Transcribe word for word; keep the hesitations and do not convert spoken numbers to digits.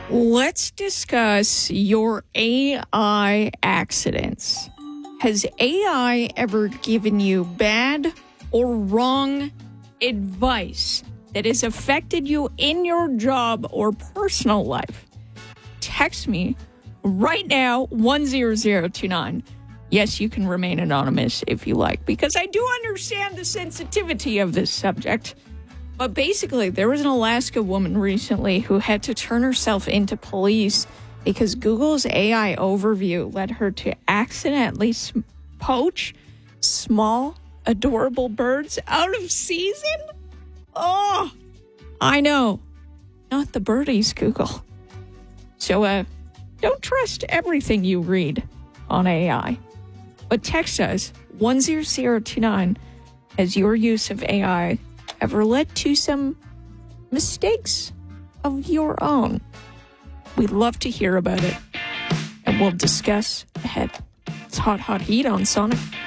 Let's discuss your A I accidents. Has A I ever given you bad or wrong advice that has affected you in your job or personal life? Text me right now, one zero zero two nine. Yes, you can remain anonymous if you like, because I do understand the sensitivity of this subject. But basically, there was an Alaska woman recently who had to turn herself into police because Google's A I overview led her to accidentally sm- poach small, adorable birds out of season. Oh, I know. Not the birdies, Google. So, uh, don't trust everything you read on A I. But text us, one zero zero two nine, as your use of A I ever led to some mistakes of your own. We'd love to hear about it, and we'll discuss ahead. It's Hot Hot Heat on Sonic.